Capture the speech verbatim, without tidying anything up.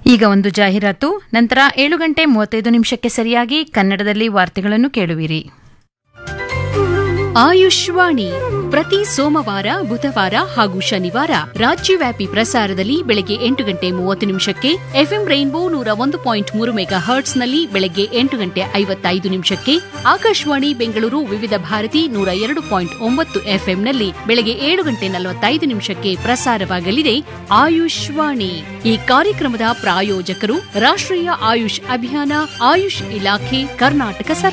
ಈಗ ಒಂದು ಜಾಹೀರಾತು, ನಂತರ ಏಳು ಗಂಟೆ ಮೂವತ್ತೈದು ನಿಮಿಷಕ್ಕೆ ಸರಿಯಾಗಿ ಕನ್ನಡದಲ್ಲಿ ವಾರ್ತೆಗಳನ್ನು ಕೇಳುವಿರಿ. ಆಯುಷ್ವಾಣಿ ಪ್ರತಿ ಸೋಮವಾರ, ಬುಧವಾರ ಹಾಗೂ ಶನಿವಾರ ರಾಜ್ಯವ್ಯಾಪಿ ಪ್ರಸಾರದಲ್ಲಿ ಬೆಳಗ್ಗೆ ಎಂಟು ಗಂಟೆ ಮೂವತ್ತು ನಿಮಿಷಕ್ಕೆ, ಎಫ್ಎಂ ರೈನ್ಬೋ ನೂರ ಒಂದು ಪಾಯಿಂಟ್ ಮೂರು ಮೆಗಾ ಹರ್ಟ್ಸ್ನಲ್ಲಿ ಬೆಳಗ್ಗೆ ಎಂಟು ಗಂಟೆ ಐವತ್ತೈದು ನಿಮಿಷಕ್ಕೆ, ಆಕಾಶವಾಣಿ ಬೆಂಗಳೂರು ವಿವಿಧ ಭಾರತಿ ನೂರ ಎರಡು ಪಾಯಿಂಟ್ ಒಂಬತ್ತು ಎಫ್ಎಂನಲ್ಲಿ ಬೆಳಗ್ಗೆ ಏಳು ಗಂಟೆ ನಲವತ್ತೈದು ನಿಮಿಷಕ್ಕೆ ಪ್ರಸಾರವಾಗಲಿದೆ ಆಯುಷ್ವಾಣಿ. ಈ ಕಾರ್ಯಕ್ರಮದ ಪ್ರಾಯೋಜಕರು ರಾಷ್ಟ್ರೀಯ ಆಯುಷ್ ಅಭಿಯಾನ, ಆಯುಷ್ ಇಲಾಖೆ, ಕರ್ನಾಟಕ ಸರ್ಕಾರ.